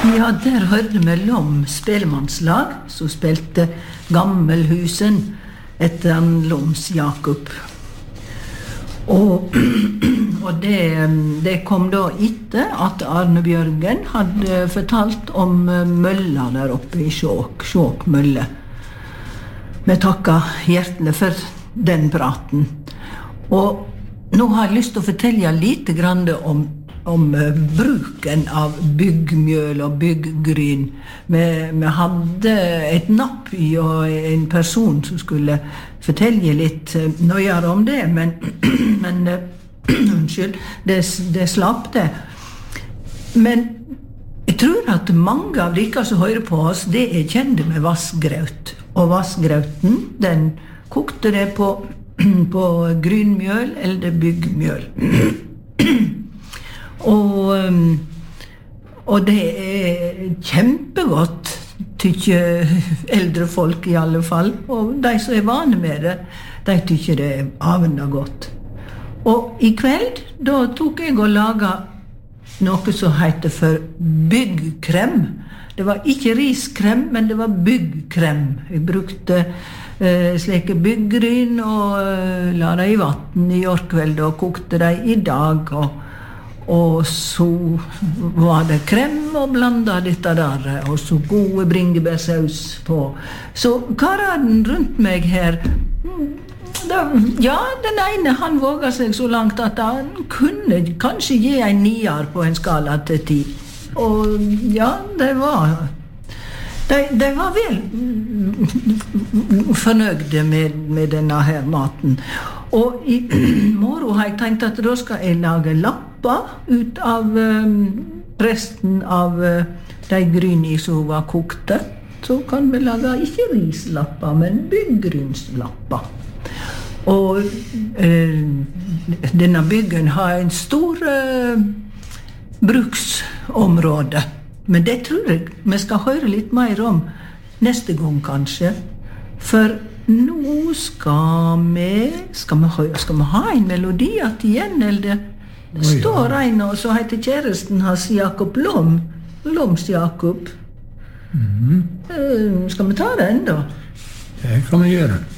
Ja, der hørte vi Lom spellemannslag, som spilte Gammelhusen etter han Loms Jakob. Og det kom da etter at Arne Bjørgen hadde fortalt om mølla der oppe i Skjåk mølle. Vi takker hjertelig for den praten. Og nå har jeg lyst til å fortelle litt grann om bruken av byggmjøl og bygggryn. Vi hadde et napp i og en person som skulle fortelle litt nøyere om det, men unnskyld, det slapp det. Men jeg tror at mange av dere som hører på oss, det er kjente med vassgraut. Og vassgrauten, den kokte det på grynmjøl eller byggmjøl. Og det er kjempegodt, tykker eldre folk i alle fall. Og de som er vane med det, de tykker det er avenda godt. Og i kveld, da tok jeg og laget noe som heter for byggkrem. Det var ikke riskrem, men det var byggkrem. Jeg brukte slike byggryn og la dem i vatten i årkveld og kokte dem i dag. Og så var det krem og blandet dette der, og så gode bringebærsaus på. Så kararen rundt meg her, den ene han våget seg så langt at han kunne kanskje gi en 9 på en skala til 10. Og ja, de var vel fornøyde med denne her maten. Og i morgen har jeg tenkt at da skal jeg lage lapper ut av resten av de gryni som var kokte. Så kan vi lage ikke rislapper, men byggrynslapper. Og denne byggen har en stor bruksområde. Men det tror jeg vi skal høre litt mer om neste gang kanskje. For nå skal vi ha en melodi igjen, eller det står en og så heter kjæresten hans Jakob Lom. Loms Jakob. Skal vi ta den da? Det kan vi gjøre.